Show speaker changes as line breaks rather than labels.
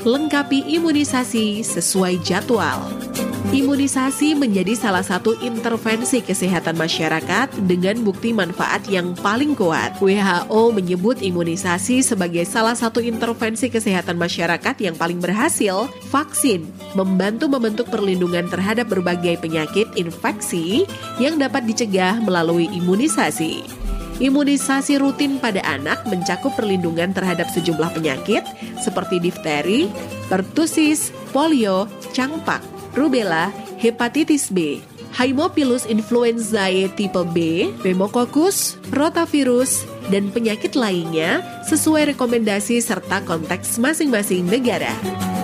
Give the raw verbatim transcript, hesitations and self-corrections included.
lengkapi imunisasi sesuai jadwal. Imunisasi menjadi salah satu intervensi kesehatan masyarakat dengan bukti manfaat yang paling kuat. W H O menyebut imunisasi sebagai salah satu intervensi kesehatan masyarakat yang paling berhasil. Vaksin membantu membentuk perlindungan terhadap berbagai penyakit infeksi yang dapat dicegah melalui imunisasi. Imunisasi rutin pada anak mencakup perlindungan terhadap sejumlah penyakit seperti difteri, pertusis, polio, campak, rubella, hepatitis B, Haemophilus influenzae tipe B, pneumococcus, rotavirus, dan penyakit lainnya sesuai rekomendasi serta konteks masing-masing negara.